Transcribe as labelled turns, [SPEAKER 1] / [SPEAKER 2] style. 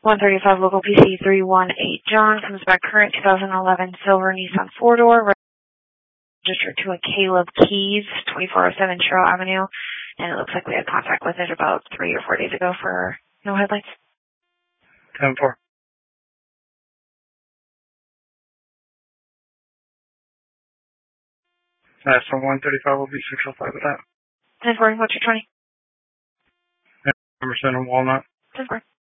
[SPEAKER 1] 135 local PC 318 John comes back current 2011 silver Nissan 4-door registered to a Caleb Keys, 2407 Sherrill Avenue, and it looks like we had contact with it about 3 or 4 days ago for no headlights.
[SPEAKER 2] 10-4. That's from 135 will be 605 with that.
[SPEAKER 1] 10-4, what's your 20?
[SPEAKER 2] Emerson and Walnut.
[SPEAKER 1] 10-4.